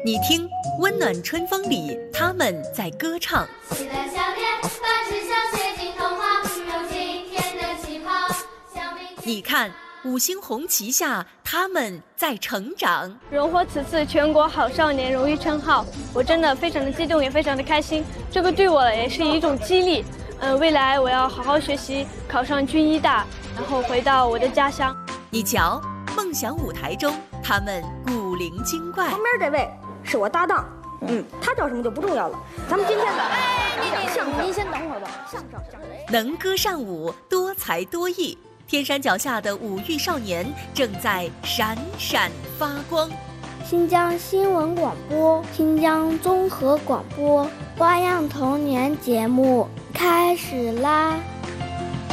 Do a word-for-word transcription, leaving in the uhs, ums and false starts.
你听，温暖春风里，他们在歌唱。 喜乐笑脸，把志向写进童话，有今天的起跑，向明天。 你看，五星红旗下，他们在成长。 荣获此次全国好少年荣誉称号，我真的非常的激动，也非常的开心。这个对我也是一种激励。嗯、呃，未来我要好好学习，考上军医大，然后回到我的家乡。 你瞧，梦想舞台中，他们古灵精怪。 旁边这位是我搭档，嗯，他叫什么就不重要了。咱们今天的讲相声，您先等会儿吧。相声相声， 能歌善舞，多才多艺，天山脚下的五育少年正在闪闪发光。 新疆新闻广播，新疆综合广播，花样童年节目开始啦！